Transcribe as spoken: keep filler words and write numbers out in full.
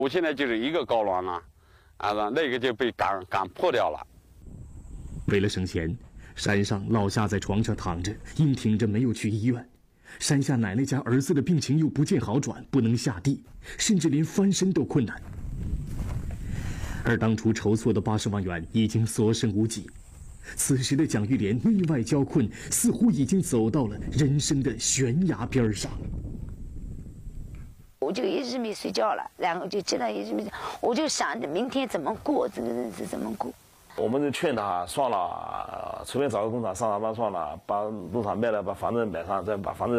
我现在就是一个高卵了，啊，那个就被赶赶破掉了。 为了省钱，山上老夏在床上躺着，硬挺着没有去医院。山下奶奶家儿子的病情又不见好转，不能下地，甚至连翻身都困难。而当初筹措的八十万元已经所剩无几，此时的蒋玉莲内外交困，似乎已经走到了人生的悬崖边上。 我就一直没睡觉了，然后就接到一直没，我就想着明天怎么过，这个日子怎么过。 我们就劝他算了，随便找个工厂上上班算了，把农场卖了，把房子买上，再把房子